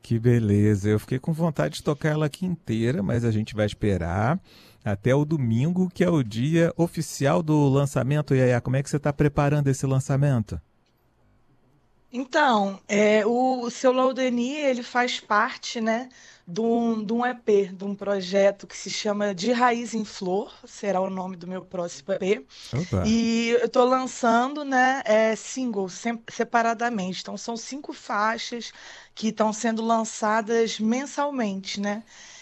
Que beleza. Eu fiquei com vontade de tocar ela aqui inteira, mas a gente vai esperar até o domingo, que é o dia oficial do lançamento. Yaya, como é que você está preparando esse lançamento? Então, o seu Laudeni, ele faz parte, né, de um EP, de um projeto que se chama De Raiz em Flor, será o nome do meu próximo EP. Opa. E eu estou lançando, né, singles separadamente. Então, são 5 faixas que estão sendo lançadas mensalmente, né?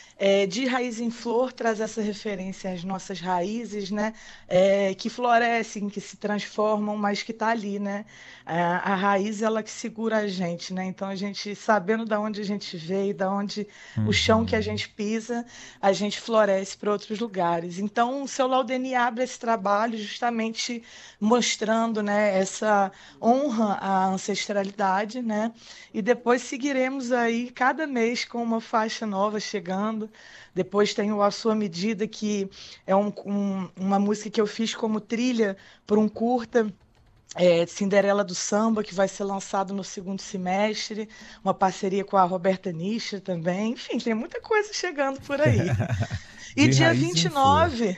De Raiz em Flor traz essa referência às nossas raízes, né? Que florescem, que se transformam, mas que está ali, né? A raiz ela que segura a gente, né? Então a gente sabendo da onde a gente veio, da onde o chão que a Uhum. gente pisa, a gente floresce para outros lugares. Então o seu Laudeni abre esse trabalho justamente mostrando, né? Essa honra à ancestralidade, né? E depois seguiremos aí cada mês com uma faixa nova chegando. Depois tem o A Sua Medida, que é uma música que eu fiz como trilha por um curta. Cinderela do Samba, que vai ser lançado no segundo semestre, uma parceria com a Roberta Nischer também. Enfim, tem muita coisa chegando por aí. E De dia raiz vinte em e flor. nove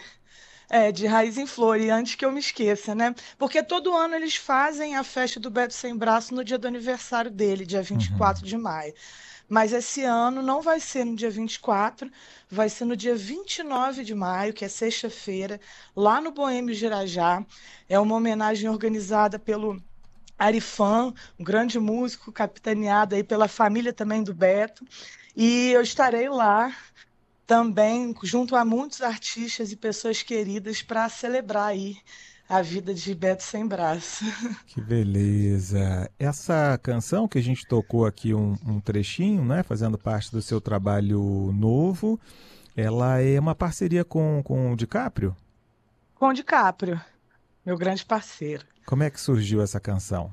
de Raiz em Flor, e antes que eu me esqueça, né? Porque todo ano eles fazem a festa do Beto Sem Braço no dia do aniversário dele, dia vinte e Uhum. quatro de maio. Mas esse ano não vai ser no dia 24, vai ser no dia 29 de maio, que é sexta-feira, lá no Boêmio Girajá. É uma homenagem organizada pelo Arifan, um grande músico, capitaneado aí pela família também do Beto. E eu estarei lá também junto a muitos artistas e pessoas queridas para celebrar aí a vida de Beto Sem Braço. Que beleza. Essa canção que a gente tocou aqui um trechinho, né, fazendo parte do seu trabalho novo, ela é uma parceria com o DiCaprio? Com o DiCaprio, meu grande parceiro. Como é que surgiu essa canção?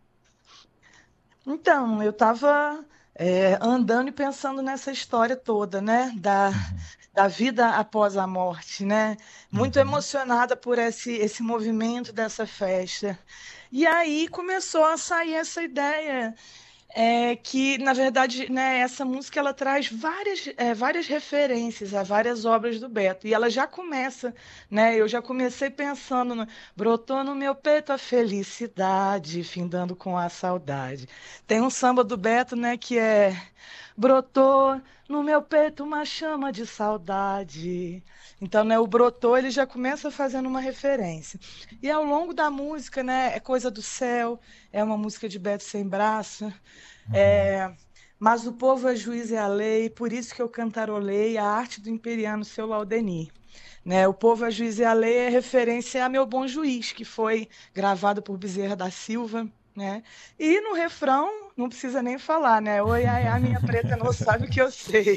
Então, eu estava andando e pensando nessa história toda, né? Da vida após a morte, né? Muito Uhum. emocionada por esse movimento dessa festa. E aí começou a sair essa ideia que, na verdade, né, essa música ela traz várias referências a várias obras do Beto. E ela já começa, né? Eu já comecei pensando brotou no meu peito a felicidade, findando com a saudade. Tem um samba do Beto, né, que é brotou no meu peito uma chama de saudade. Então, né, o brotou ele já começa fazendo uma referência. E ao longo da música, né, é coisa do céu, é uma música de Beto Sem Braço. Uhum. É, mas o povo é juiz e a lei, por isso que eu cantarolei a arte do imperiano seu Laudeni. Né? O povo é juiz e a lei é referência a Meu Bom Juiz, que foi gravado por Bezerra da Silva. Né? E no refrão, não precisa nem falar, né? Oi, ai, a minha preta não sabe o que eu sei.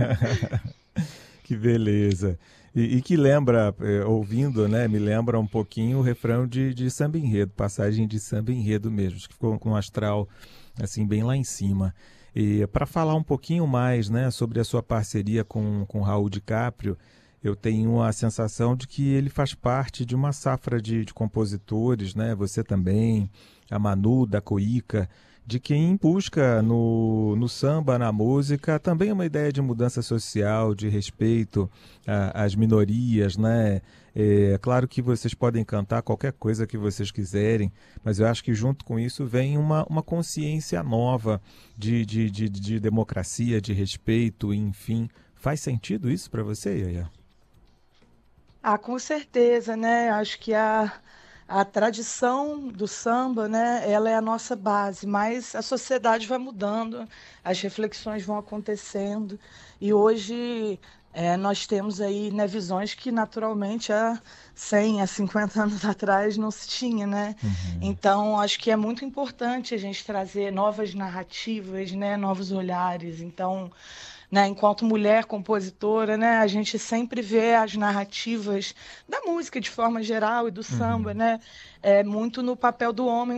Que beleza. E que lembra, ouvindo, né, me lembra um pouquinho o refrão de Samba Enredo, passagem de Samba Enredo mesmo, que ficou com um astral assim bem lá em cima. E para falar um pouquinho mais, né, sobre a sua parceria com Raul DiCaprio, eu tenho a sensação de que ele faz parte de uma safra de compositores, né? Você também, a Manu da Coica, de quem busca no samba, na música, também uma ideia de mudança social, de respeito às minorias, né? É claro que vocês podem cantar qualquer coisa que vocês quiserem, mas eu acho que junto com isso vem uma consciência nova de democracia, de respeito, enfim. Faz sentido isso para você, Yaya? Ah, com certeza, né? Acho que a tradição do samba, né? Ela é a nossa base, mas a sociedade vai mudando, as reflexões vão acontecendo e hoje nós temos aí, né, visões que naturalmente há 100, há 50 anos atrás não se tinha, né? Uhum. Então, acho que é muito importante a gente trazer novas narrativas, né? Novos olhares. Então, né? Enquanto mulher compositora, né? A gente sempre vê as narrativas da música de forma geral e do samba, Uhum. né? Muito no papel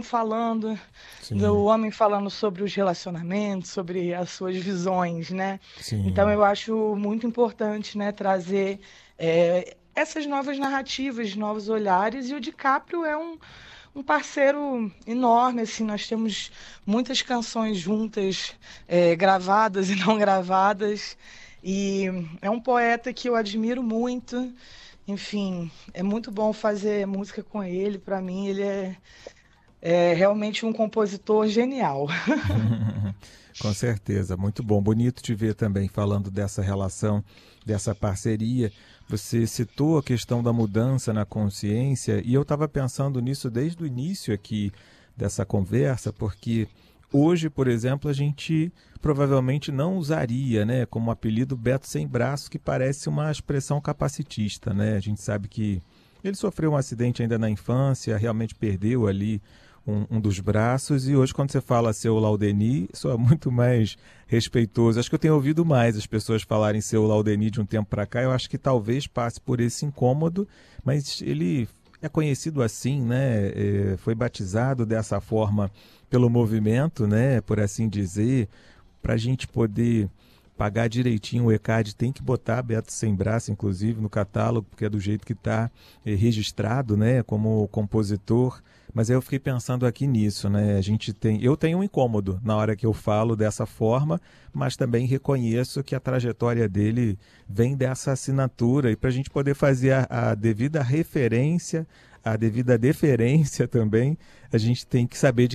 do Sim, homem falando sobre os relacionamentos, sobre as suas visões, né? Então sim. eu acho muito importante, né? Trazer essas novas narrativas, novos olhares, e o DiCaprio é um parceiro enorme, assim, nós temos muitas canções juntas, gravadas e não gravadas, e é um poeta que eu admiro muito. Enfim, é muito bom fazer música com ele. Para mim, ele é realmente um compositor genial. Com certeza, muito bom. Bonito te ver também falando dessa relação, dessa parceria. Você citou a questão da mudança na consciência e eu estava pensando nisso desde o início aqui dessa conversa, porque hoje, por exemplo, a gente provavelmente não usaria, né, como apelido Beto Sem Braço, que parece uma expressão capacitista, né? A gente sabe que ele sofreu um acidente ainda na infância, realmente perdeu ali um dos braços, e hoje quando você fala seu Laudeni, soa muito mais respeitoso. Acho que eu tenho ouvido mais as pessoas falarem seu Laudeni de um tempo para cá. Eu acho que talvez passe por esse incômodo, mas ele é conhecido assim, né? Foi batizado dessa forma pelo movimento, né? Por assim dizer, para a gente poder pagar direitinho o ECAD, tem que botar Beto Sem Braço, inclusive, no catálogo, porque é do jeito que está registrado, né, como compositor. Mas aí eu fiquei pensando aqui nisso, né? Eu tenho um incômodo na hora que eu falo dessa forma, mas também reconheço que a trajetória dele vem dessa assinatura, e para a gente poder fazer a devida referência, a devida deferência também, a gente tem que saber de